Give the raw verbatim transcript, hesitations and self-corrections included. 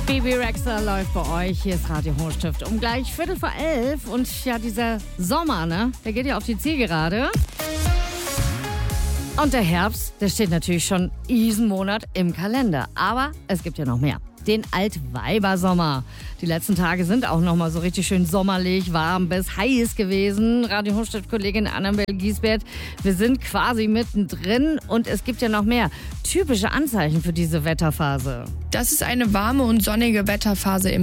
Bebe Rexha läuft bei euch. Hier ist Radio Hochstift um gleich Viertel vor elf. Und ja, dieser Sommer, ne, der geht ja auf die Zielgerade. Und der Herbst, der steht natürlich schon diesen Monat im Kalender. Aber es gibt ja noch mehr. Den Altweibersommer. Die letzten Tage sind auch noch mal so richtig schön sommerlich, warm bis heiß gewesen. Radio Hochstift-Kollegin Annabel Giesbert, wir sind quasi mittendrin und es gibt ja noch mehr typische Anzeichen für diese Wetterphase. Das ist eine warme und sonnige Wetterphase im